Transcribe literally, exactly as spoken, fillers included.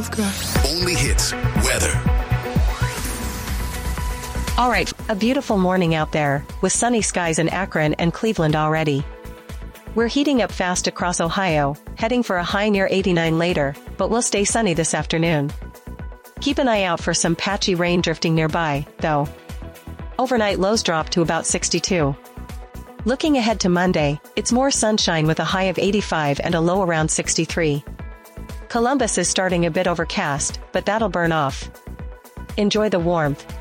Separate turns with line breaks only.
Only hits weather.
All right, a beautiful morning out there, with sunny skies in Akron and Cleveland already. We're heating up fast across Ohio, heading for a high near eighty-nine later, but we'll stay sunny this afternoon. Keep an eye out for some patchy rain drifting nearby, though. Overnight lows drop to about sixty-two. Looking ahead to Monday, it's more sunshine with a high of eighty-five and a low around sixty-three. Columbus is starting a bit overcast, but that'll burn off. Enjoy the warmth.